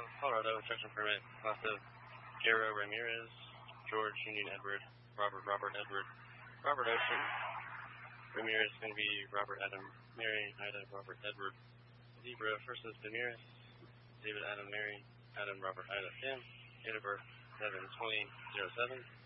Colorado, construction permit, class of Guerrero Ramirez, George Union Edward, Robert Edward, Robert Ocean, Ramirez is going to be Robert Adam Mary, Ida Robert Edward, Zebra, first is Ramirez, David Adam Mary, Adam Robert Ida Tim, date of birth 7/20/07.